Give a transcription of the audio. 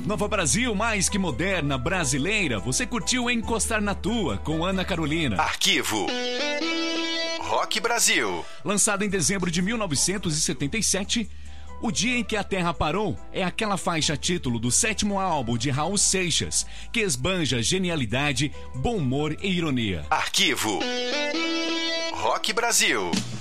Nova Brasil, mais que moderna, brasileira, você curtiu Encostar na Tua, com Ana Carolina. Arquivo Rock Brasil. Lançado em dezembro de 1977, O Dia em que a Terra Parou é aquela faixa título do 7º álbum de Raul Seixas, que esbanja genialidade, bom humor e ironia. Arquivo Rock Brasil.